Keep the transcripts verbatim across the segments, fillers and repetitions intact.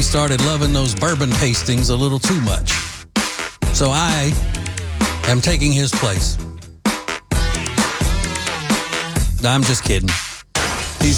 started loving those bourbon tastings a little too much. So I am taking his place. No, I'm just kidding. He's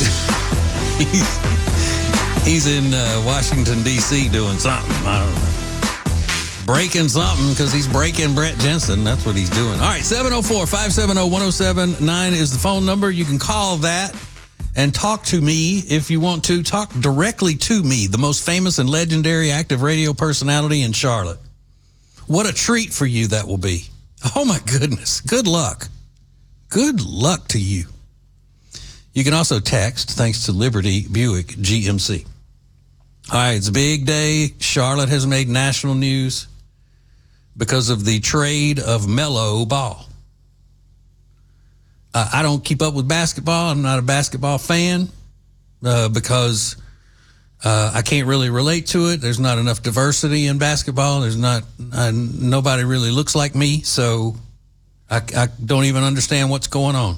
he's, he's in uh, Washington, D C doing something. I don't know. Breaking something because he's breaking Brett Jensen. That's what he's doing. All right, seven oh four, five seven oh, one oh seven nine is the phone number. You can call that and talk to me if you want to. Talk directly to me, the most famous and legendary active radio personality in Charlotte. What a treat for you that will be. Oh, my goodness. Good luck. Good luck to you. You can also text, thanks to Liberty Buick G M C. All right, it's a big day. Charlotte has made national news because of the trade of Melo Ball. Uh, I don't keep up with basketball. I'm not a basketball fan uh, because uh, I can't really relate to it. There's not enough diversity in basketball. There's not uh, nobody really looks like me, so I, I don't even understand what's going on.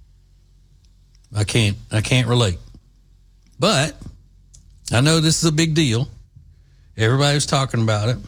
I can't. I can't relate. But I know this is a big deal. Everybody's talking about it.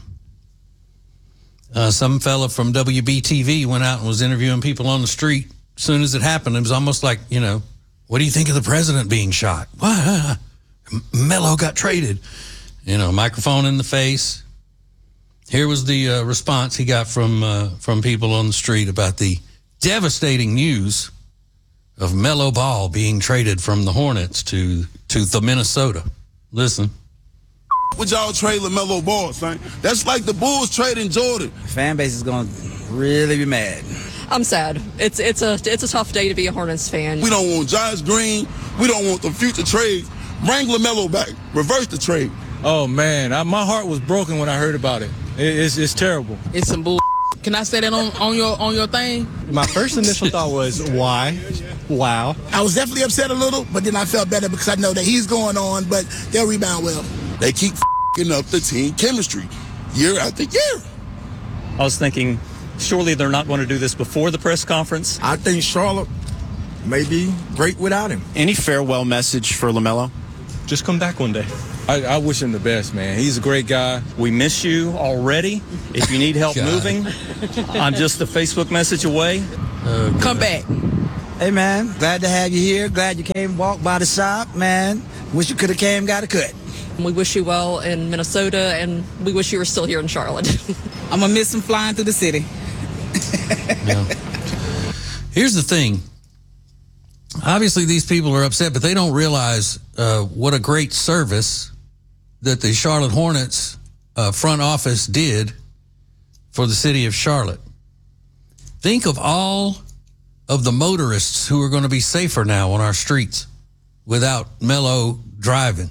Uh, some fella from W B T V went out and was interviewing people on the street. As soon as it happened, it was almost like, you know, what do you think of the president being shot? Why? Melo got traded. You know, microphone in the face. Here was the uh, response he got from uh, from people on the street about the devastating news of Melo Ball being traded from the Hornets to, to the Minnesota. Listen. Would y'all trade LaMelo Ball, son? That's like the Bulls trading Jordan. Fan base is going to really be mad. I'm sad. It's it's a it's a tough day to be a Hornets fan. We don't want Josh Green. We don't want the future trades. Bring LaMelo back. Reverse the trade. Oh, man. I, my heart was broken when I heard about it. it it's, it's terrible. It's some bull. Can I say that on, on your on your thing? My first initial thought was, why? Wow. I was definitely upset a little, but then I felt better because I know that he's going on, but they'll rebound well. They keep f***ing up the team chemistry year after year. I was thinking, surely they're not going to do this before the press conference. I think Charlotte may be great without him. Any farewell message for LaMelo? Just come back one day. I, I wish him the best, man. He's a great guy. We miss you already. If you need help moving, I'm just a Facebook message away. Uh, come back. Hey, man, glad to have you here. Glad you came walk by the shop, man. Wish you could have came, got a cut. We wish you well in Minnesota, and we wish you were still here in Charlotte. I'm going to miss him flying through the city. Yeah. Here's the thing. Obviously, these people are upset, but they don't realize uh, what a great service that the Charlotte Hornets uh, front office did for the city of Charlotte. Think of all of the motorists who are going to be safer now on our streets without Melo driving.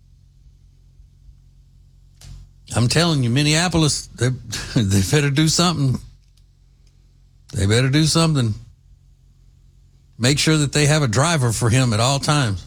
I'm telling you, Minneapolis, they, they better do something. They better do something. Make sure that they have a driver for him at all times.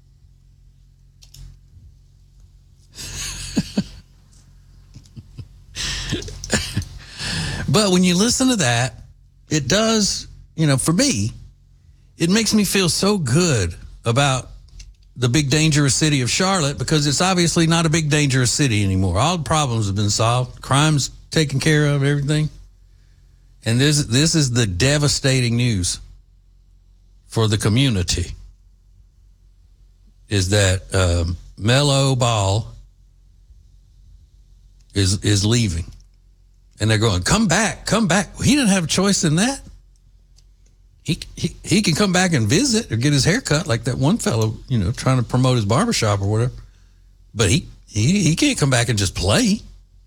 But when you listen to that, it does, you know, for me, it makes me feel so good about the big dangerous city of Charlotte, because it's obviously not a big dangerous city anymore. All the problems have been solved. Crime's taken care of, everything. And this this is the devastating news for the community, is that um, Melo Ball is is leaving. And they're going, come back, come back. Well, he didn't have a choice in that. He, he he can come back and visit or get his hair cut like that one fellow, you know, trying to promote his barbershop or whatever. But he, he, he can't come back and just play.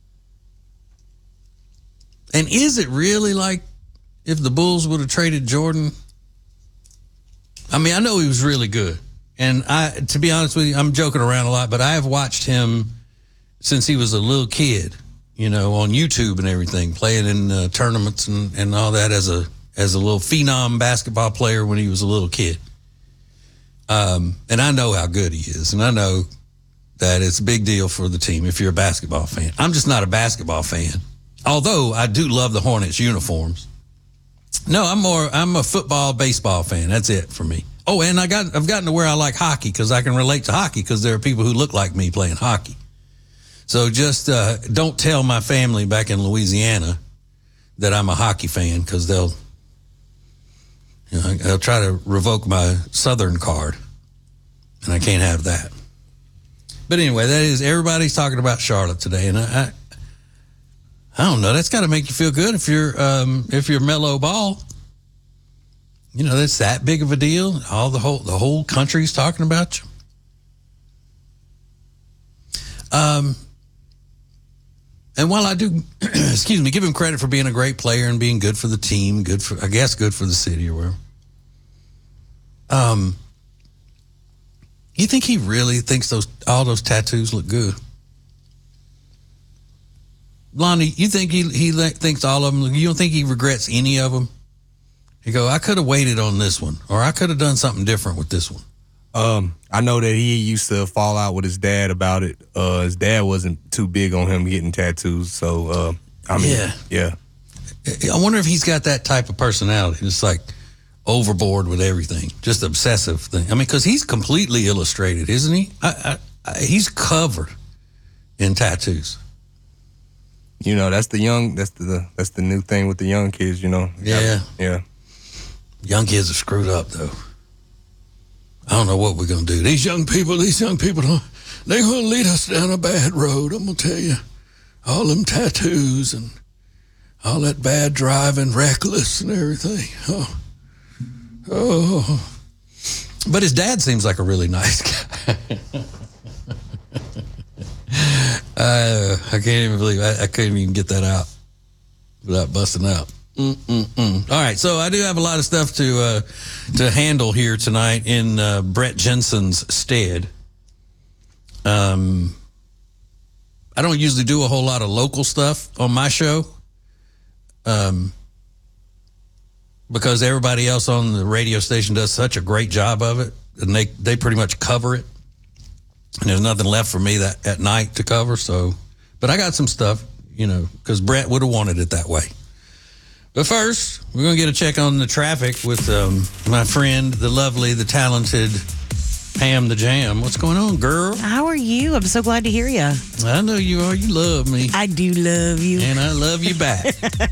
And is it really like if the Bulls would have traded Jordan? I mean, I know he was really good. And I, to be honest with you, I'm joking around a lot, but I have watched him since he was a little kid, you know, on YouTube and everything, playing in uh, tournaments and, and all that as a as a little phenom basketball player when he was a little kid. Um, and I know how good he is. And I know that it's a big deal for the team if you're a basketball fan. I'm just not a basketball fan, although I do love the Hornets uniforms. No, I'm more, I'm a football, baseball fan. That's it for me. Oh, and I got, I've gotten to where I like hockey because I can relate to hockey because there are people who look like me playing hockey. So just uh, don't tell my family back in Louisiana that I'm a hockey fan, because they'll, you know, they'll try to revoke my Southern card, and I can't have that. But anyway, that is, everybody's talking about Charlotte today, and I, I, I don't know. That's got to make you feel good if you're um, if you're Melo Ball. You know, that's that big of a deal. All the whole the whole country's talking about you. Um, and while I do, excuse me, give him credit for being a great player and being good for the team, good for, I guess, good for the city or whatever. Um, you think he really thinks those all those tattoos look good? Lonnie, you think he he thinks all of them? You don't think he regrets any of them? You go, I could have waited on this one, or I could have done something different with this one. Um, I know that he used to fall out with his dad about it. Uh, his dad wasn't too big on him getting tattoos, so uh, I mean, yeah, yeah. I wonder if he's got that type of personality, just like overboard with everything, just obsessive thing. I mean, because he's completely illustrated, isn't he? I, I, I, he's covered in tattoos. You know, that's the young. That's the that's the new thing with the young kids. You know. Yeah, yeah. Young kids are screwed up though. I don't know what we're gonna do. These young people, these young people, they're gonna lead us down a bad road. I'm gonna tell you, all them tattoos and all that bad driving, reckless and everything. Oh, oh. But his dad seems like a really nice guy. uh, I can't even believe I, I couldn't even get that out without busting out. Mm-mm-mm. All right, so I do have a lot of stuff to uh, to handle here tonight in uh, Brett Jensen's stead. Um, I don't usually do a whole lot of local stuff on my show, um, because everybody else on the radio station does such a great job of it, and they they pretty much cover it. And there's nothing left for me that at night to cover. So, but I got some stuff, you know, because Brett would have wanted it that way. But first, we're going to get a check on the traffic with um, my friend, the lovely, the talented Pam the Jam. What's going on, girl? How are you? I'm so glad to hear you. I know you are. You love me. I do love you. And I love you back.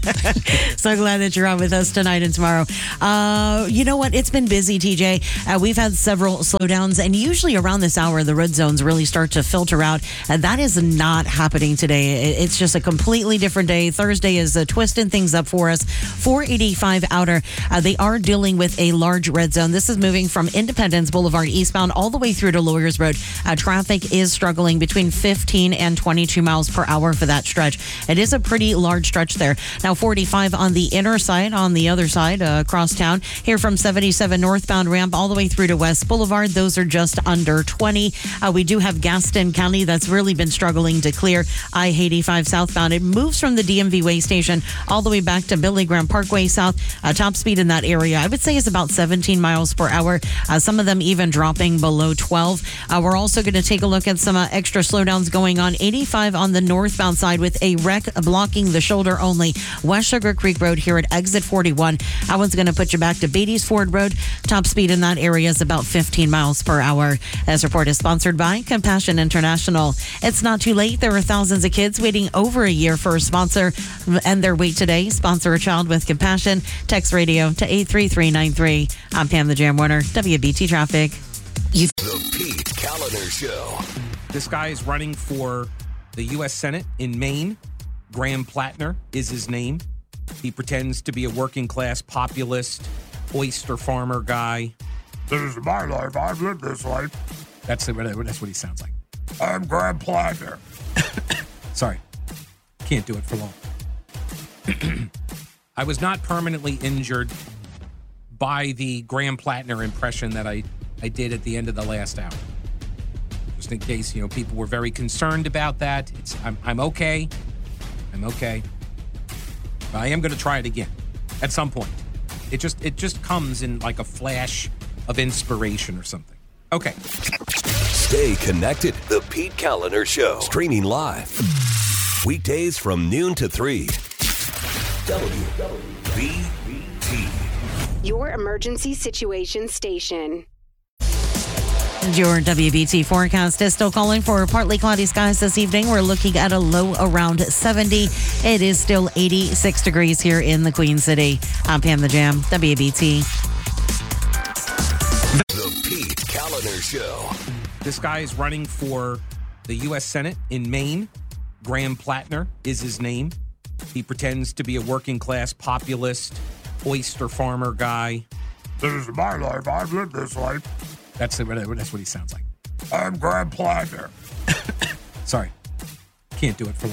So glad that you're on with us tonight and tomorrow. Uh, you know what? It's been busy, T J. Uh, we've had several slowdowns, and usually around this hour, the red zones really start to filter out. And that is not happening today. It's just a completely different day. Thursday is uh, twisting things up for us. four eighty-five outer. Uh, they are dealing with a large red zone. This is moving from Independence Boulevard eastbound all the way through to Lawyers Road. Uh, traffic is struggling between fifteen and twenty-two miles per hour for that stretch. It is a pretty large stretch there. Now forty-five on the inner side, on the other side, uh, across town. Here from seventy-seven northbound ramp all the way through to West Boulevard. Those are just under twenty. Uh, we do have Gaston County that's really been struggling to clear. I eighty-five southbound. It moves from the D M V way station all the way back to Billy Graham Parkway south. Uh, top speed in that area, I would say, is about seventeen miles per hour. Uh, some of them even dropping below twelve. Uh, we're also going to take a look at some uh, extra slowdowns going on eighty-five on the northbound side with a wreck blocking the shoulder only West Sugar Creek Road here at exit forty-one. That one's going to put you back to Beatty's Ford Road. Top speed in that area is about fifteen miles per hour. This report is sponsored by Compassion International. It's not too late. There are thousands of kids waiting over a year for a sponsor, and their wait today. Sponsor a child with compassion. Text radio to eight three three nine three. I'm Pam the Jam Warner, W B T Traffic. You- the Pete Kaliner Show. This guy is running for the U S Senate in Maine. Graham Plattner is his name. He pretends to be a working class populist, oyster farmer guy. This is my life. I've lived this life. That's the, that's what he sounds like. I'm Graham Plattner. Sorry. Can't do it for long. I was not permanently injured by the Graham Plattner impression that I, I did at the end of the last hour. Just in case, you know, people were very concerned about that. It's I'm I'm okay. I'm okay. But I am going to try it again at some point. It just it just comes in like a flash of inspiration or something. Okay. Stay connected. The Pete Kaliner Show. Streaming live. Weekdays from noon to three. W B T. Your emergency situation station. Your W B T forecast is still calling for partly cloudy skies this evening. We're looking at a low around seventy. It is still eighty-six degrees here in the Queen City. I'm Pam the Jam, W B T. The Pete Kaliner Show. This guy is running for the U S Senate in Maine. Graham Plattner is his name. He pretends to be a working class populist, oyster farmer guy. This is my life. I've lived this life. That's that's what he sounds like. I'm Graham Plattner. Sorry. Can't do it for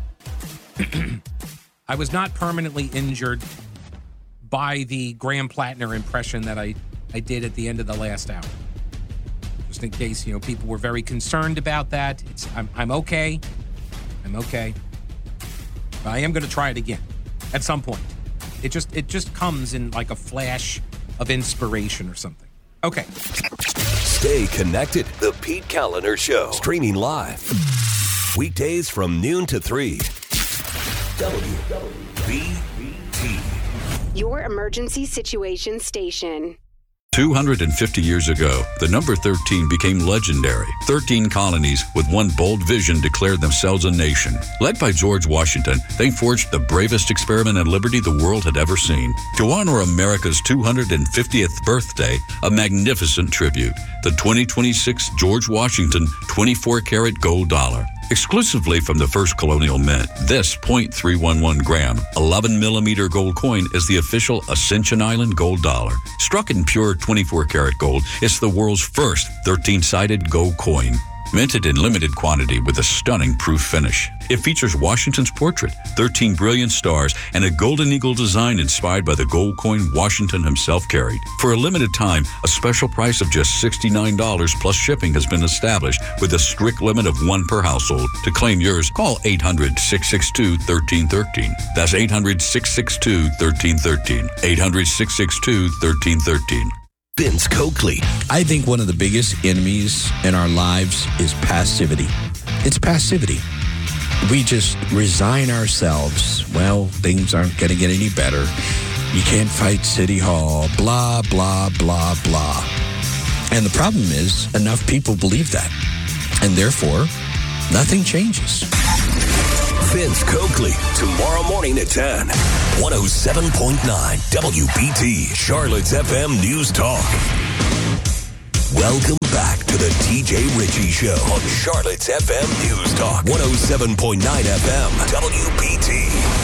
long. I was not permanently injured by the Graham Plattner impression that I, I did at the end of the last hour. Just in case, you know, people were very concerned about that. It's I'm I'm okay. I'm okay. But I am going to try it again at some point. It just it just comes in like a flash of inspiration or something. Okay. Stay connected. The Pete Kaliner Show. Streaming live. Weekdays from noon to three. W B T. Your emergency situation station. two hundred fifty years ago, the number thirteen became legendary. thirteen colonies with one bold vision declared themselves a nation. Led by George Washington, they forged the bravest experiment in liberty the world had ever seen. To honor America's two hundred fiftieth birthday, a magnificent tribute, the twenty twenty-six George Washington twenty-four karat gold dollar. Exclusively from the first colonial mint, this point three one one gram, eleven millimeter gold coin is the official Ascension Island gold dollar. Struck in pure twenty-four karat gold, it's the world's first thirteen-sided gold coin. Minted in limited quantity with a stunning proof finish. It features Washington's portrait, thirteen brilliant stars, and a golden eagle design inspired by the gold coin Washington himself carried. For a limited time, a special price of just sixty-nine dollars plus shipping has been established with a strict limit of one per household. To claim yours, call eight hundred, six six two, one three one three. That's eight hundred, six six two, one three one three. eight hundred, six six two, one three one three. Vince Coakley. I think one of the biggest enemies in our lives is passivity. It's passivity. We just resign ourselves. Well, things aren't going to get any better. You can't fight City Hall, blah, blah, blah, blah. And the problem is, enough people believe that. And therefore, nothing changes. Vince Coakley, tomorrow morning at ten. one oh seven point nine W B T, Charlotte's F M News Talk. Welcome back to the T J Ritchie Show on Charlotte's F M News Talk. one oh seven point nine F M W B T.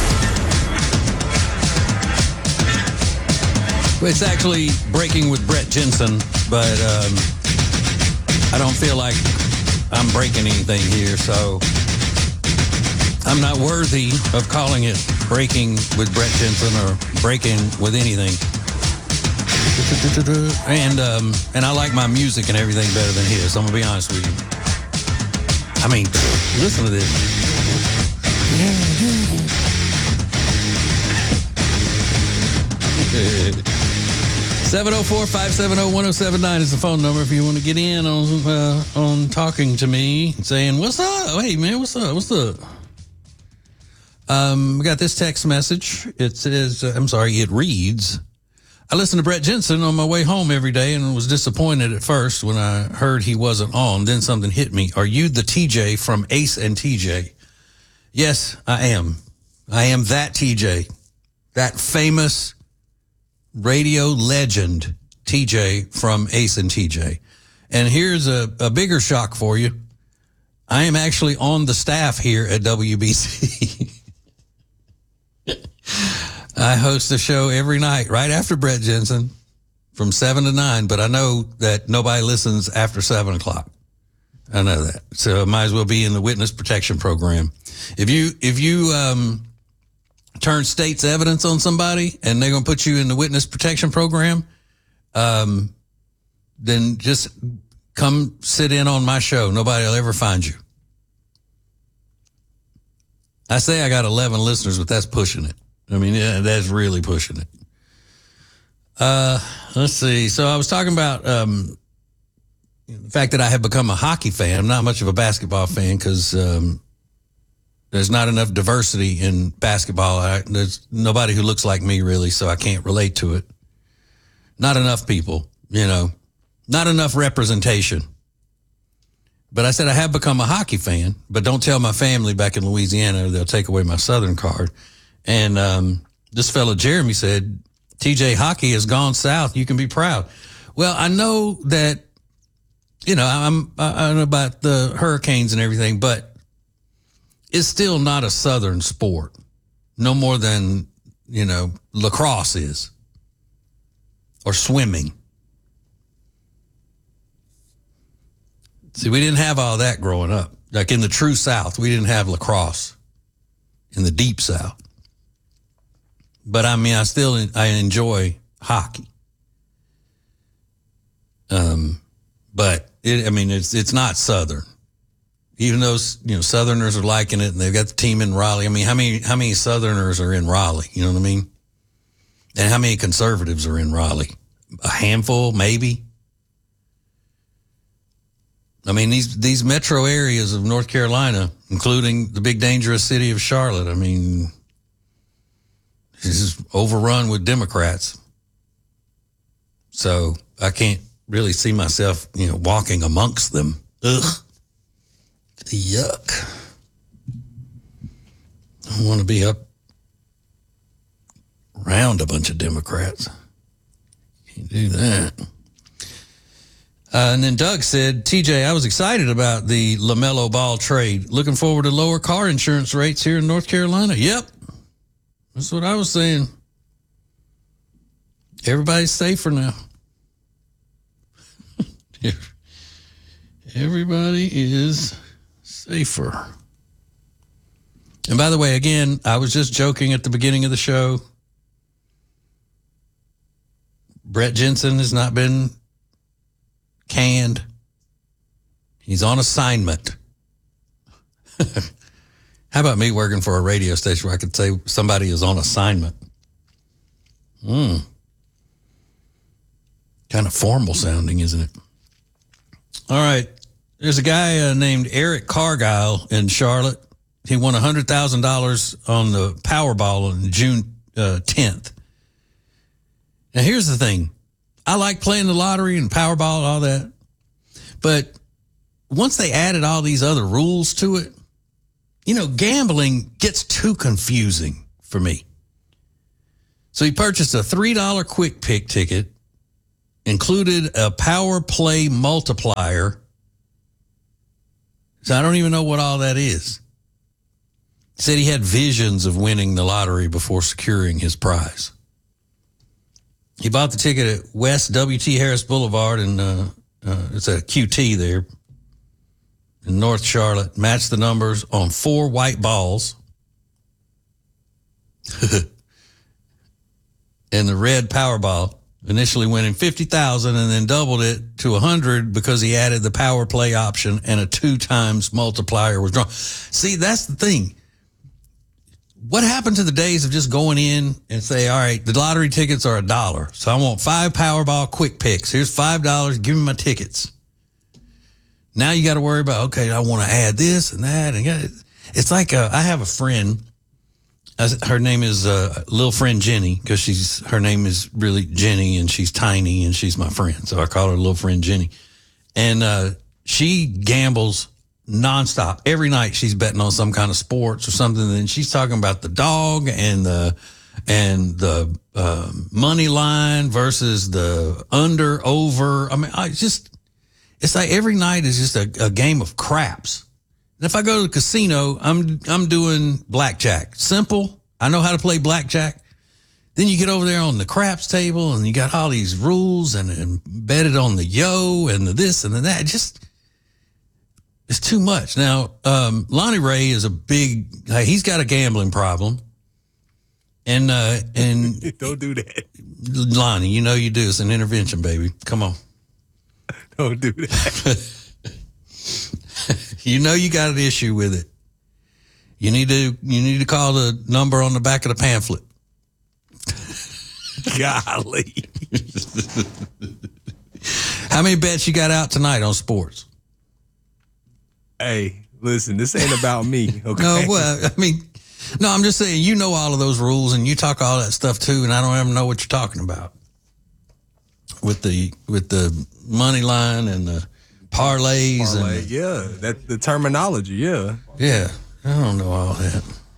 It's actually breaking with Brett Jensen, but um, I don't feel like I'm breaking anything here, so I'm not worthy of calling it breaking with Brett Jensen or breaking with anything. And um, and I like my music and everything better than his. I'm gonna be honest with you. I mean, listen to this. seven oh four, five seven oh, one oh seven nine is the phone number if you want to get in on uh, on talking to me, saying, what's up? Hey, man, what's up? What's up? Um, we got this text message. It says, uh, I'm sorry, it reads, I listen to Brett Jensen on my way home every day and was disappointed at first when I heard he wasn't on. Then something hit me. Are you the T J from Ace and T J? Yes, I am. I am that T J. That famous radio legend T J from Ace and T J. And here's a, a bigger shock for you. I am actually on the staff here at W B C. I host a show every night right after Brett Jensen from seven to nine, but I know that nobody listens after seven o'clock. I know that. So I might as well be in the witness protection program. If you, if you, um, turn state's evidence on somebody and they're going to put you in the witness protection program, um, then just come sit in on my show. Nobody will ever find you. I say I got eleven listeners, but that's pushing it. I mean, yeah, that's really pushing it. Uh, let's see. So I was talking about um, the fact that I have become a hockey fan. I'm not much of a basketball fan because um, there's not enough diversity in basketball. I, there's nobody who looks like me, really, so I can't relate to it. Not enough people, you know, not enough representation. But I said, I have become a hockey fan, but don't tell my family back in Louisiana or they'll take away my Southern card. And um, this fellow, Jeremy, said, T J, hockey has gone south. You can be proud. Well, I know that, you know, I'm, I know about the Hurricanes and everything, but it's still not a Southern sport. No more than, you know, lacrosse is. Or swimming. See, we didn't have all that growing up. Like in the true South, we didn't have lacrosse in the deep South. But I mean, I still I enjoy hockey. Um, but it, I mean, it's it's not Southern. Even though, you know, Southerners are liking it, and they've got the team in Raleigh. I mean, how many how many Southerners are in Raleigh? You know what I mean? And how many conservatives are in Raleigh? A handful, maybe. I mean, these these metro areas of North Carolina, including the big dangerous city of Charlotte, I mean, this is overrun with Democrats. So I can't really see myself, you know, walking amongst them. Ugh. Yuck. I don't want to be up around a bunch of Democrats. Can't do that. Uh, and then Doug said, T J, I was excited about the LaMelo Ball trade. Looking forward to lower car insurance rates here in North Carolina. Yep. That's what I was saying. Everybody's safer now. Everybody is safer. And by the way, again, I was just joking at the beginning of the show. Brett Jensen has not been canned. He's on assignment. How about me working for a radio station where I could say somebody is on assignment? Hmm. Kind of formal sounding, isn't it? All right. There's a guy uh, named Eric Cargile in Charlotte. He won one hundred thousand dollars on the Powerball on June uh, tenth. Now, here's the thing. I like playing the lottery and Powerball and all that. But once they added all these other rules to it, you know, gambling gets too confusing for me. So he purchased a three dollar quick pick ticket, included a power play multiplier. So I don't even know what all that is. He said he had visions of winning the lottery before securing his prize. He bought the ticket at West W T Harris Boulevard, and uh, uh, it's a Q T there in North Charlotte. Matched the numbers on four white balls and the red Powerball. Initially winning fifty thousand dollars and then doubled it to one hundred because he added the power play option and a two times multiplier was drawn. See, that's the thing. What happened to the days of just going in and say, all right, the lottery tickets are a dollar. So I want five Powerball quick picks. Here's five dollars. Give me my tickets. Now you got to worry about, okay, I want to add this and that. And it's like uh, I have a friend. Her name is uh, little friend Jenny, because she's her name is really Jenny, and she's tiny, and she's my friend. So I call her little friend Jenny. And uh, she gambles nonstop. Every night she's betting on some kind of sports or something. And she's talking about the dog and the and the uh, money line versus the under over. I mean, I just it's like every night is just a, a game of craps. And if I go to the casino, I'm I'm doing blackjack. Simple. I know how to play blackjack. Then you get over there on the craps table, and you got all these rules and, and betted on the yo and the this and the that. Just it's too much. Now, um, Lonnie Ray is a big. Uh, he's got a gambling problem, and uh, and don't do that, Lonnie. You know you do. It's an intervention, baby. Come on. Don't do that. You know you got an issue with it. You need to you need to call the number on the back of the pamphlet. Golly. How many bets you got out tonight on sports? Hey, listen, this ain't about me, okay? No, well, I mean, no, I'm just saying, you know all of those rules, and you talk all that stuff too, and I don't ever know what you're talking about with the with the money line and the parlays Parlay, and yeah, that the terminology, yeah. yeah, I don't know all that.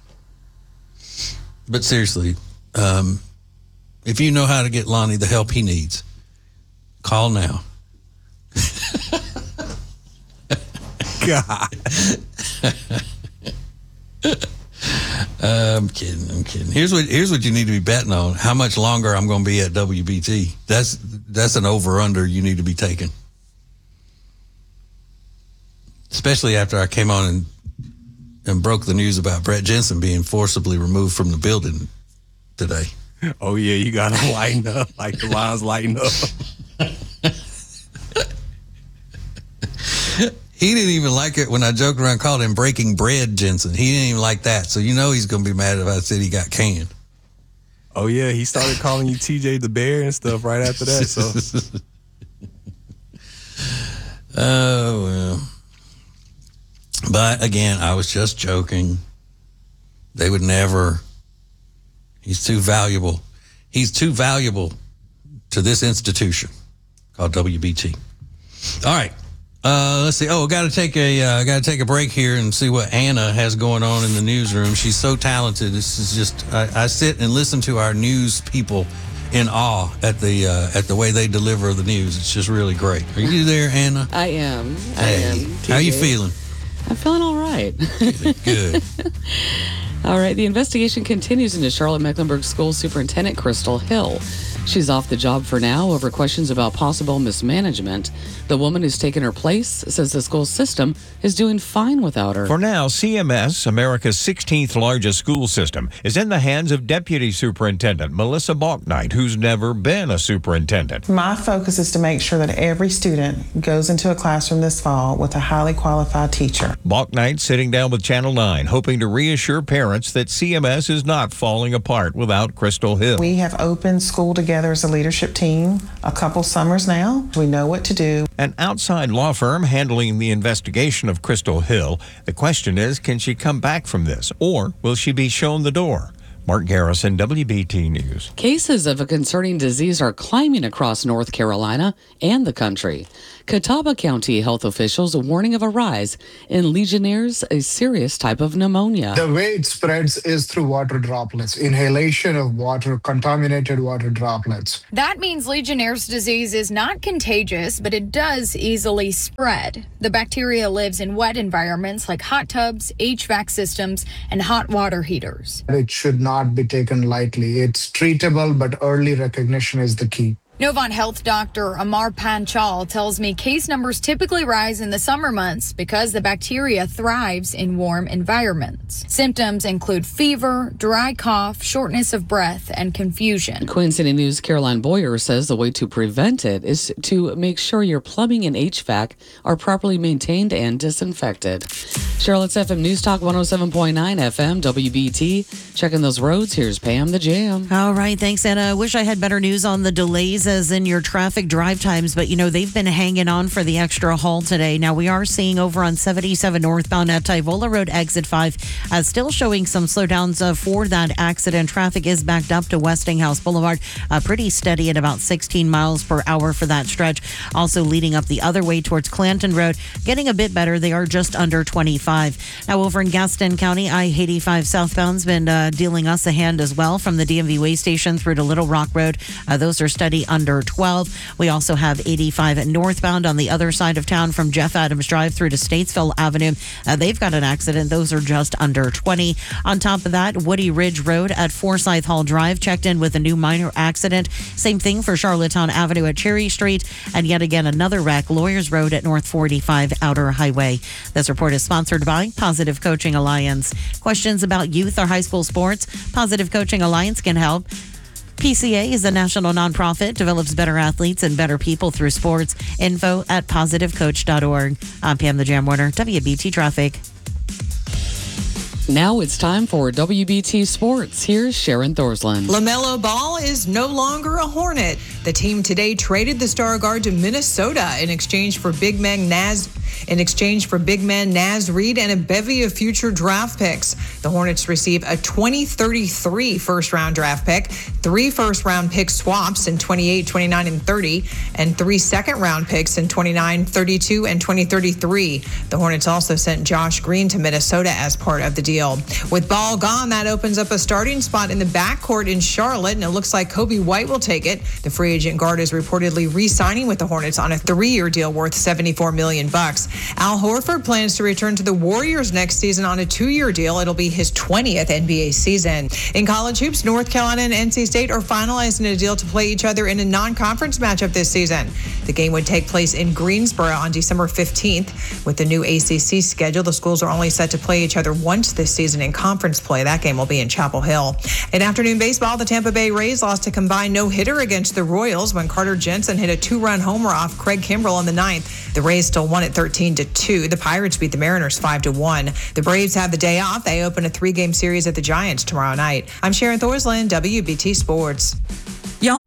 But seriously, um, if you know how to get Lonnie the help he needs, call now. God. uh, I'm kidding. I'm kidding. Here's what here's what you need to be betting on: how much longer I'm going to be at W B T. That's that's an over under you need to be taking. Especially after I came on and and broke the news about Brett Jensen being forcibly removed from the building today. Oh yeah, you got to lighten up like the lines lighten up. He didn't even like it when I joked around, called him Breaking Bread Jensen. He didn't even like that. So you know he's going to be mad if I said he got canned. Oh yeah, he started calling you T J the Bear and stuff right after that. So. Oh well. But again, I was just joking. They would never. He's too valuable. He's too valuable to this institution called W B T. All right. Uh, let's see. Oh, I got to take a uh, got to take a break here and see what Anna has going on in the newsroom. She's so talented. This is just I, I sit and listen to our news people in awe at the uh, at the way they deliver the news. It's just really great. Are you there, Anna? I am. I Hey, am. how you T J. feeling? I'm feeling all right. Good. All right. The investigation continues into Charlotte-Mecklenburg School Superintendent Crystal Hill. She's off the job for now over questions about possible mismanagement. The woman who's taken her place says the school system is doing fine without her. For now, C M S, America's sixteenth largest school system, is in the hands of Deputy Superintendent Melissa Balknight, who's never been a superintendent. My focus is to make sure that every student goes into a classroom this fall with a highly qualified teacher. Balknight sitting down with Channel nine, hoping to reassure parents that C M S is not falling apart without Crystal Hill. We have opened school together as a leadership team a couple summers now. We know what to do. An outside law firm handling the investigation of Crystal Hill. The question is, can she come back from this, or will she be shown the door? Mark Garrison, W B T News. Cases of a concerning disease are climbing across North Carolina and the country. Catawba County health officials are warning of a rise in Legionnaires, a serious type of pneumonia. The way it spreads is through water droplets, inhalation of water, contaminated water droplets. That means Legionnaire's disease is not contagious, but it does easily spread. The bacteria lives in wet environments like hot tubs, H V A C systems, and hot water heaters. It should not be taken lightly. It's treatable, but early recognition is the key. Novant Health Doctor Amar Panchal tells me case numbers typically rise in the summer months because the bacteria thrives in warm environments. Symptoms include fever, dry cough, shortness of breath, and confusion. Queen City News' Caroline Boyer says the way to prevent it is to make sure your plumbing and H V A C are properly maintained and disinfected. Charlotte's F M News Talk one oh seven point nine F M, W B T. Checking those roads, here's Pam the Jam. All right, thanks, Anna. I wish I had better news on the delays as in your traffic drive times, but you know, they've been hanging on for the extra haul today. Now, we are seeing over on seventy-seven northbound at Tyvola Road, exit five, uh, still showing some slowdowns uh, for that accident. Traffic is backed up to Westinghouse Boulevard, uh, pretty steady at about sixteen miles per hour for that stretch. Also leading up the other way towards Clanton Road, getting a bit better. They are just under twenty-five. Now, over in Gaston County, I eighty-five southbound's been uh, dealing us a hand as well from the D M V way station through to Little Rock Road. Uh, those are steady under twelve. We also have eighty-five northbound on the other side of town from Jeff Adams Drive through to Statesville Avenue. Uh, they've got an accident. Those are just under twenty. On top of that, Woody Ridge Road at Forsyth Hall Drive checked in with a new minor accident. Same thing for Charlottetown Avenue at Cherry Street. And yet again, another wreck, Lawyers Road at North forty-five Outer Highway. This report is sponsored by Positive Coaching Alliance. Questions about youth or high school sports? Positive Coaching Alliance can help. P C A is a national nonprofit, develops better athletes and better people through sports. Info at positive coach dot org. I'm Pam the Jam Warner, W B T Traffic. Now it's time for W B T Sports. Here's Sharon Thorsland. LaMelo Ball is no longer a Hornet. The team today traded the star guard to Minnesota in exchange for big man Naz in exchange for big men Naz Reid and a bevy of future draft picks. The Hornets receive a twenty thirty-three first-round draft pick, three first-round pick swaps in twenty-eight, twenty-nine, and thirty, and three second-round picks in twenty-nine, thirty-two, and twenty thirty-three. The Hornets also sent Josh Green to Minnesota as part of the deal. With Ball gone, that opens up a starting spot in the backcourt in Charlotte, and it looks like Kobe White will take it. The free agent guard is reportedly re-signing with the Hornets on a three-year deal worth seventy-four million bucks. Al Horford plans to return to the Warriors next season on a two-year deal. It'll be his twentieth N B A season. In college hoops, North Carolina and N C State are finalizing a deal to play each other in a non-conference matchup this season. The game would take place in Greensboro on December fifteenth. With the new A C C schedule, the schools are only set to play each other once this season in conference play. That game will be in Chapel Hill. In afternoon baseball, the Tampa Bay Rays lost a combined no-hitter against the Royals when Carter Jensen hit a two-run homer off Craig Kimbrell in the ninth. The Rays still won at thirteen to two. The Pirates beat the Mariners five to one. The Braves have the day off. They open a three-game series at the Giants tomorrow night. I'm Sharon Thorsland, W B T Sports. Y'all.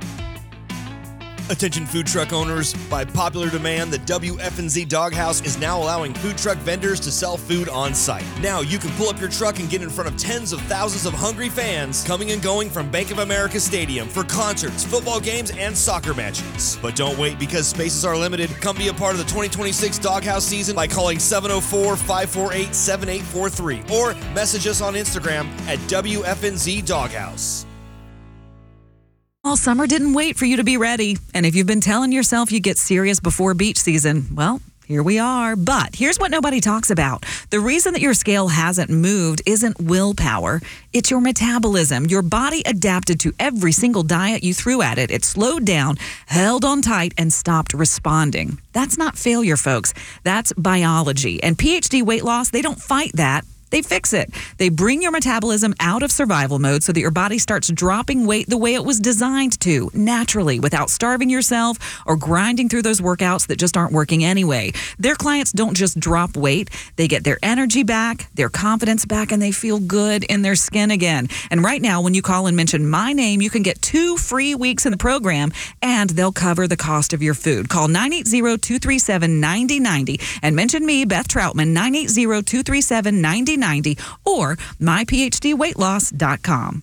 Attention food truck owners, by popular demand, the W F N Z Doghouse is now allowing food truck vendors to sell food on site. Now you can pull up your truck and get in front of tens of thousands of hungry fans coming and going from Bank of America Stadium for concerts, football games, and soccer matches. But don't wait, because spaces are limited. Come be a part of the twenty twenty-six Doghouse season by calling seven oh four, five four eight, seven eight four three or message us on Instagram at W F N Z Doghouse. All summer didn't wait for you to be ready. And if you've been telling yourself you get serious before beach season, well, here we are. But here's what nobody talks about. The reason that your scale hasn't moved isn't willpower. It's your metabolism. Your body adapted to every single diet you threw at it. It slowed down, held on tight, and stopped responding. That's not failure, folks. That's biology. And P H D weight loss, they don't fight that. They fix it. They bring your metabolism out of survival mode so that your body starts dropping weight the way it was designed to, naturally, without starving yourself or grinding through those workouts that just aren't working anyway. Their clients don't just drop weight. They get their energy back, their confidence back, and they feel good in their skin again. And right now, when you call and mention my name, you can get two free weeks in the program, and they'll cover the cost of your food. Call nine eight zero, two three seven, nine zero nine zero and mention me, Beth Troutman, nine eight zero, two three seven, nine zero nine zero or my p h d weight loss dot com.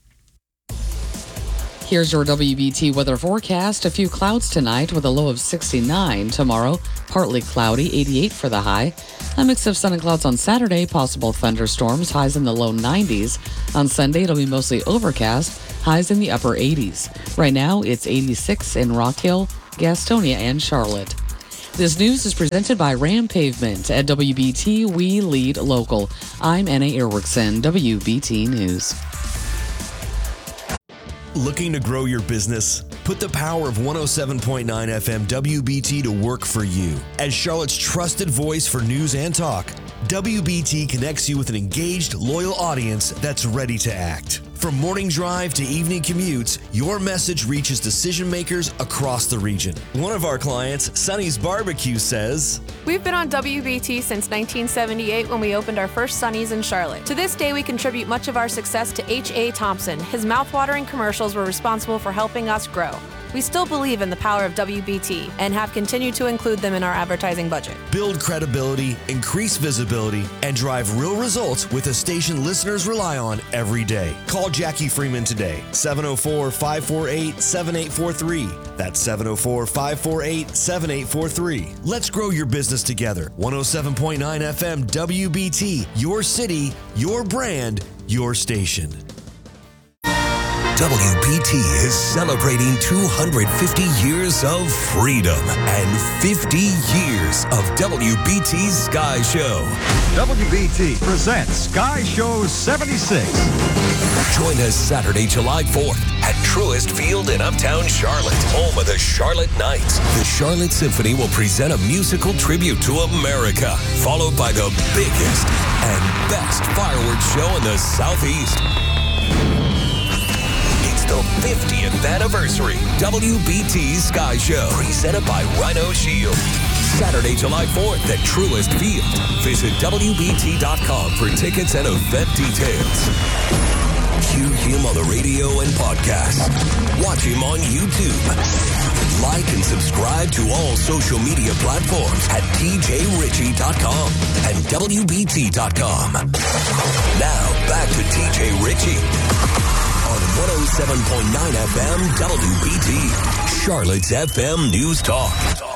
Here's your W B T weather forecast. A few clouds tonight with a low of sixty-nine. Tomorrow, partly cloudy, eighty-eight for the high. A mix of sun and clouds on Saturday, possible thunderstorms, highs in the low nineties. On Sunday, it'll be mostly overcast, highs in the upper eighties. Right now, it's eighty-six in Rock Hill, Gastonia, and Charlotte. This news is presented by Ram Pavement. At W B T, we lead local. I'm Anna Erickson, W B T News. Looking to grow your business? Put the power of one oh seven point nine F M W B T to work for you. As Charlotte's trusted voice for news and talk, W B T connects you with an engaged, loyal audience that's ready to act. From morning drive to evening commutes, your message reaches decision makers across the region. One of our clients, Sonny's Barbecue, says, "We've been on W B T since nineteen seventy-eight when we opened our first Sonny's in Charlotte. To this day, we contribute much of our success to H A. Thompson. His mouthwatering commercials were responsible for helping us grow. We still believe in the power of W B T and have continued to include them in our advertising budget. Build credibility, increase visibility, and drive real results with a station listeners rely on every day. Call Jackie Freeman today, seven oh four, five four eight, seven eight four three. That's seven oh four, five four eight, seven eight four three. Let's grow your business together. one oh seven point nine F M W B T, your city, your brand, your station. W B T is celebrating two hundred fifty years of freedom and fifty years of W B T's Sky Show. W B T presents Sky Show seventy-six. Join us Saturday, July fourth at Truist Field in Uptown Charlotte, home of the Charlotte Knights. The Charlotte Symphony will present a musical tribute to America, followed by the biggest and best fireworks show in the Southeast. The fiftieth anniversary W B T Sky Show, presented by Rhino Shield. Saturday, July fourth at Truist Field. Visit W B T dot com for tickets and event details. Hear him on the radio and podcast. Watch him on YouTube. Like and subscribe to all social media platforms at t j ritchie dot com and w b t dot com. Now, back to T J Ritchie on one oh seven point nine F M W B T, Charlotte's F M News Talk.